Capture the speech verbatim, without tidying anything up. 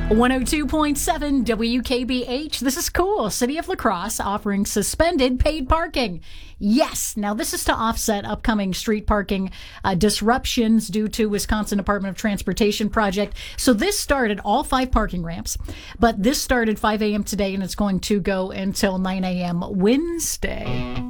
one oh two point seven W K B H. This is cool. City of La Crosse offering suspended paid parking. Yes. Now, this is to offset upcoming street parking uh, disruptions due to Wisconsin Department of Transportation project. So this started all five parking ramps, but this started five a.m. today, and it's going to go until nine a.m. Wednesday.